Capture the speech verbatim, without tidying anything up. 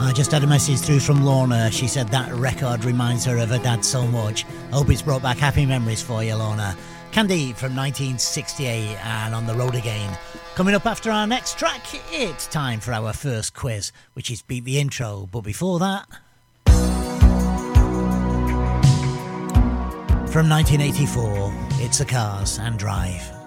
I just had a message through from Lorna. She said that record reminds her of her dad so much. Hope it's brought back happy memories for you, Lorna. Candy from nineteen sixty-eight and On the Road Again. Coming up after our next track, it's time for our first quiz, which is Beat the Intro. But before that, from nineteen eighty-four, it's The Cars and Drive.